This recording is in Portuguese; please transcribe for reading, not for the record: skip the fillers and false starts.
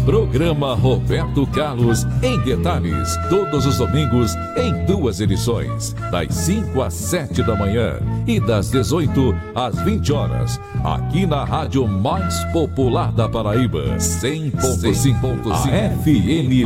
Programa Roberto Carlos em Detalhes, todos os domingos em 2 edições, das 5 às 7 da manhã e das 18 às 20 horas, aqui na rádio mais popular da Paraíba, 100.5 FM